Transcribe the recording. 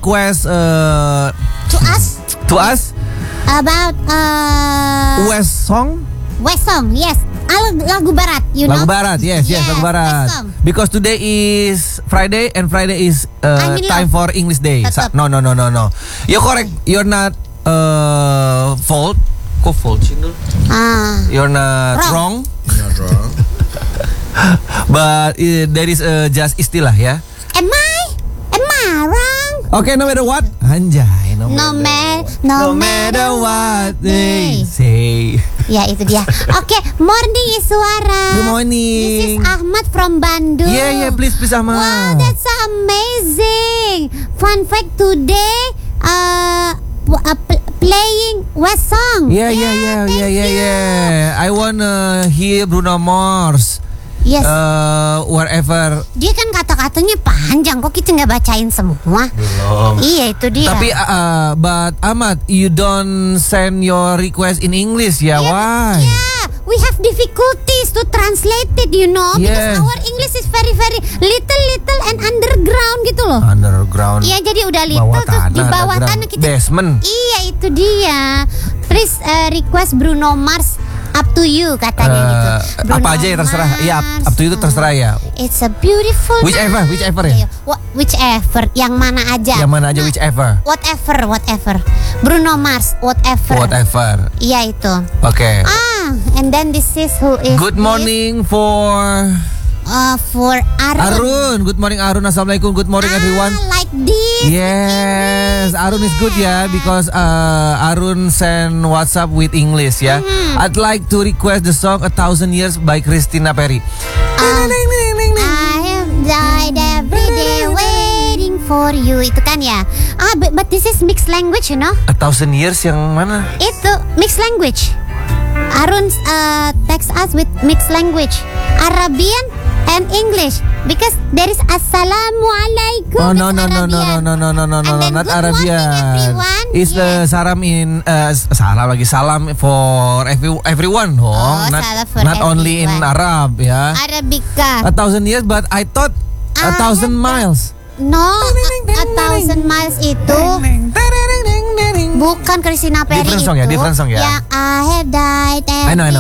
request to us about West song. Yes. Lagu barat, Lagu barat, yes, lagu barat. Because today is Friday and Friday is time for English Day. No. You're correct. You're not fault. Kok fault sih? You're not wrong. Not wrong. But there is just istilah ya. Am I wrong? Okay, no matter what. Anjay, no matter what they say. Ya itu dia. Oke, morning is Suara. Good morning. This is Ahmad from Bandung. Yeah, please Ahmad. Wow, that's amazing. Fun fact today, playing West song. Yeah. I wanna hear Bruno Mars. Yes. Wherever. Dia kan kata-katanya panjang, kok kita nggak bacain semua? Belum. Iya itu dia. Tapi but Ahmad, you don't send your request in English ya? Why? Yeah, we have difficulties to translate it, you know, because our English is very little and underground gitu loh. Underground. Iya, jadi udah little terus di bawah tanah kita. Basement. Iya itu dia. Please request Bruno Mars. Up to you katanya gitu. Apa aja ya terserah. Iya, up to you itu terserah ya. It's a beautiful Whichever ya. Whichever, yang mana aja. Yang mana aja whichever. Whatever. Bruno Mars, whatever. Iya itu. Oke. And then this is who is Good morning for Arun. Good morning Arun. Assalamualaikum. Good morning everyone. Like this. Yes, Arun is good ya, because Arun send WhatsApp with English ya. I'd like to request the song 1,000 Years by Christina Perri. I have died every day waiting for you. Itu kan ya. But this is mixed language, you know. 1,000 Years yang mana? Itu mixed language. Arun text us with mixed language, Arabian and English, because there is Assalamualaikum. Oh no, not Arabian. It's the salam in salam for everyone. Not only in Arab ya. Arabica. 1,000 years, but I thought 1,000 miles. No, 1,000 miles itu bukan Christina Perri. Different song ya. Yang I have died. I know.